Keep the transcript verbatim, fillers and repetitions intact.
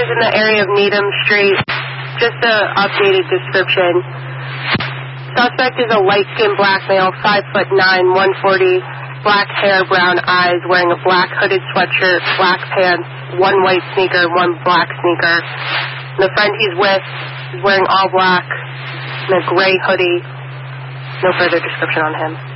is in the area of Needham Street. Just an updated description. Suspect is a light-skinned black male, five foot nine, one forty, black hair, brown eyes, wearing a black hooded sweatshirt, black pants, one white sneaker, one black sneaker. The friend he's with is wearing all black and a gray hoodie. No further description on him.